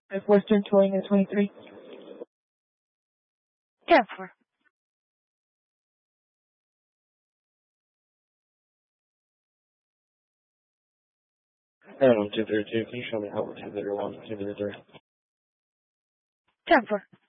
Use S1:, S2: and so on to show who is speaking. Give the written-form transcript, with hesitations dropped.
S1: Western Towing at 23.
S2: 10-4.
S3: And 232, can you show me how we're 201, 203?
S2: 10-4.